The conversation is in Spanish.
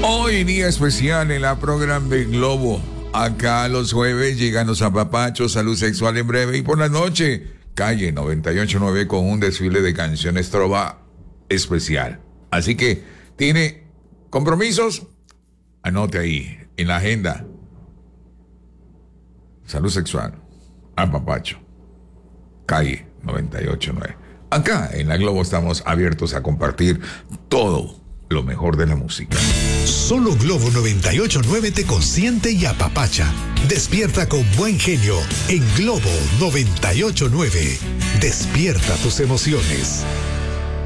Hoy día especial en la programa de Globo. Acá los jueves llegan los apapachos, salud sexual en breve. Y por la noche, calle 98.9 con un desfile de canciones trova especial. Así que, ¿tiene compromisos? Anote ahí, en la agenda. Salud sexual, apapacho, calle 98.9. Acá en la Globo estamos abiertos a compartir todo lo mejor de la música. Solo Globo 98.9 te consiente y apapacha. Despierta con buen genio en Globo 98.9. Despierta tus emociones.